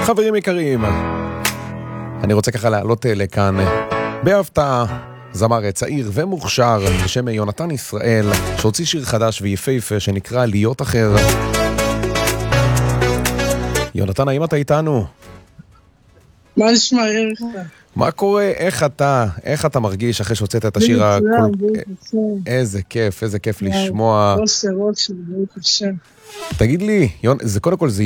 חברים יקרים, אני רוצה ככה לעלות לכאן בהפתעה זמר צעיר ומוכשר בשם יונתן ישראל, שהוציא שיר חדש ויפהפה שנקרא להיות אחר. יונתן, האם אתה איתנו? מה נשמע, ערך? מה קורה? איך אתה מרגיש אחרי שהוצאת את השיר? איזה כיף לשמוע. תגיד לי, זה קודם כל זה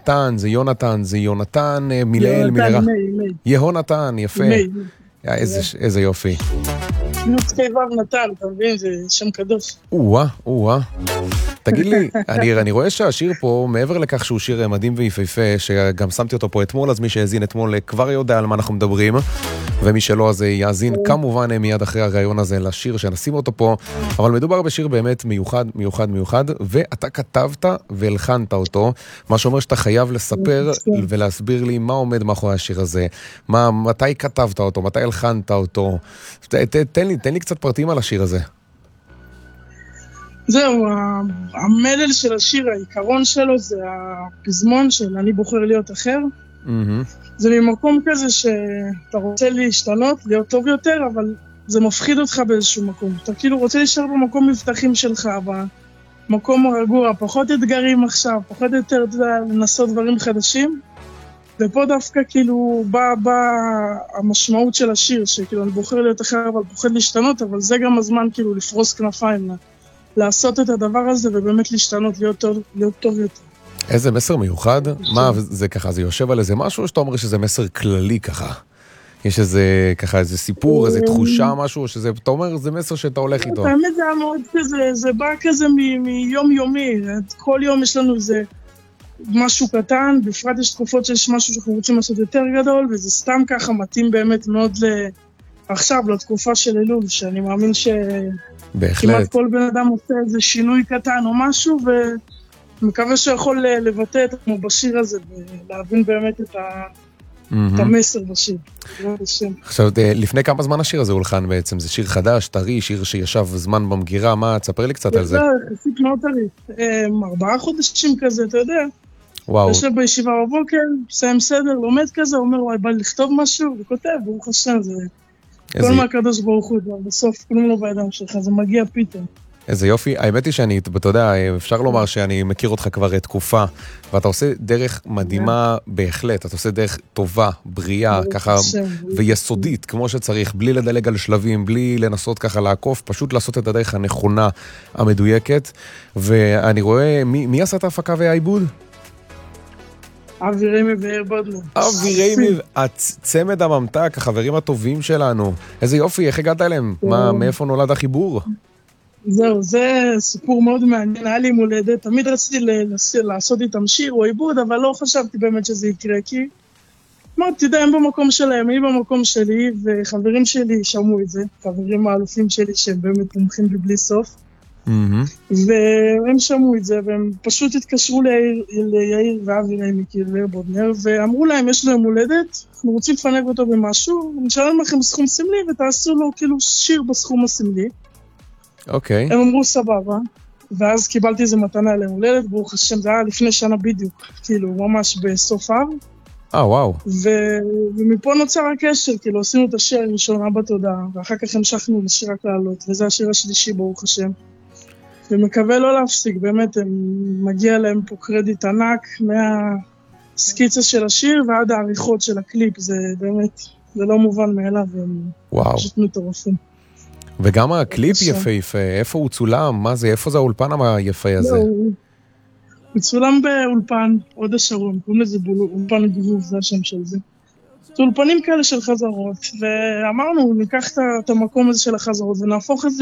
יונתן מילאל מילרה. יהונתן, יפה. איזה יופי. נתן, אתה מבין, זה שם קדוש. תגיד לי, אני רואה שהשיר פה, מעבר לכך שהוא שיר מדהים ויפהפה, שגם שמתי אותו פה אתמול, אז מי שהזין אתמול כבר יודע על מה אנחנו מדברים, ומי שלא אז יאזין כמובן מיד אחרי הרעיון הזה לשיר שנשים אותו פה, אבל מדובר בשיר באמת מיוחד, ואתה כתבת והלחנת אותו, מה שאומר שאתה חייב לספר ולהסביר לי מה עומד מאחורי השיר הזה, מתי כתבת אותו, מתי הלחנת אותו, תן לי קצת פרטים על השיר הזה. זהו, המדל של השיר, העיקרון שלו זה הפזמון של אני בוחר להיות אחר. זה ממקום כזה שאתה רוצה להשתנות, להיות טוב יותר, אבל זה מפחיד אותך באיזשהו מקום. אתה כאילו רוצה להישאר במקום מבטחים שלך, במקום הרגוע, פחות אתגרים עכשיו, פחות יותר לנסות דברים חדשים. ופה דווקא כאילו בא המשמעות של השיר, שכאילו אני בוחר להיות אחר, אבל פוחד להשתנות, אבל זה גם הזמן כאילו לפרוס כנפיים, לעשות את הדבר הזה ובאמת להשתנות, להיות טוב יותר. איזה מסר מיוחד? מה, זה ככה, זה יושב על איזה משהו, או שאתה אומר שזה מסר כללי ככה? יש איזה, ככה, איזה סיפור, איזה תחושה, משהו, שזה, אתה אומר, זה מסר שאתה הולך איתו. האמת זה היה מאוד כזה, זה בא כזה מיום יומי, כל יום יש לנו איזה משהו קטן, בפרט יש תקופות שיש משהו שאנחנו רוצים לעשות יותר גדול, וזה סתם ככה מתאים באמת מאוד עכשיו, לתקופה של אלול, שאני מאמין כמעט כל בן אדם עושה איזה שינוי קטן או משהו, ומקווה שיכול לבטא את עצמו בשיר הזה, ולהבין באמת את המסר בשיר. עכשיו, לפני כמה זמן השיר הזה הולחן בעצם? זה שיר חדש, טרי, שיר שישב זמן במגירה, מה? תספר לי קצת על זה. זה חסיק מאוד טרי, 4 חודשים כזה, אתה יודע. וואו. יושב בישיבה בבוקר, מסיים סדר, לומד כזה, אומר, וואי, בא לכתוב משהו, וכותב, ברוך השם, זה כל מה הקדוש ברוך הוא, בסוף כלום לא בידיים שלך, זה מגיע פתאום. איזה יופי, האמת היא שאני, אתה יודע, אפשר לומר שאני מכיר אותך כבר תקופה, ואתה עושה דרך מדהימה בהחלט, אתה עושה דרך טובה, בריאה, ככה, ויסודית, כמו שצריך, בלי לדלג על שלבים, בלי לנסות ככה לעקוף, פשוט לעשות את הדרך הנכונה, המדויקת, ואני רואה, מי עשה את ההפקה והעיבוד? אבי ריימי ואיר בודלו. אבי ריימי, הצמד הממתק, החברים הטובים שלנו. איזה יופי, איך הגעת אליהם? מאיפה נולד החיבור? זהו, זה סיפור מאוד מעניין, היה לי מולדת, תמיד רציתי לעשות איתם שיר או עיבוד, אבל לא חשבתי באמת שזה יקרה, כי אמרתי, יודע, הם במקום שלהם, אני במקום שלי, וחברים שלי שמעו את זה, חברים האלופים שלי שהם באמת מומחים בלי סוף, והם שמעו את זה, והם פשוט התקשרו ליאיר ואבי ריימי ואיר בודנר, ואמרו להם, יש להם מולדת, אנחנו רוצים לפנק אותו במשהו, ונשלם לכם סכום סמלי, ותעשו לו כאילו שיר בסכום הסמלי. אוקיי. הם אמרו סבבה, ואז קיבלתי איזה מתנה אליהם הולדת, ברוך השם, זה היה לפני שנה בדיוק, כאילו ממש בסוף אב. וואו. ומפה נוצר הקשר, כאילו עשינו את השיר הראשון, אבא תודה, ואחר כך המשכנו לשיר הקללות, וזה השיר השלישי ברוך השם. ומקווה לא להפסיק, באמת, מגיע להם פה קרדיט ענק, מהסקיצה של השיר ועד העריכות של הקליפ, זה באמת, זה לא מובן מאליו, הם פשוט מטורפים. וגם הקליפ יפה, איפה הוא צולם? מה זה, איפה זה האולפן היפה הזה? הוא צולם באולפן, עוד השרון, קוראים לזה אולפן גבוב, זה השם של זה. זה אולפנים כאלה של חזרות, ואמרנו, ניקח את המקום הזה של החזרות, ונהפוך את זה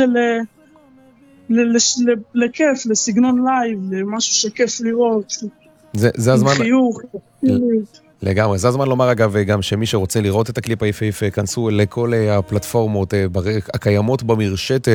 לכיף, לסגנון לייב, למשהו שכיף לראות. זה הזמן... חיוך, לגמרי, זה הזמן לומר אגב גם שמי שרוצה לראות את הקליפ היפה, כנסו לכל הפלטפורמות הקיימות במרשתת,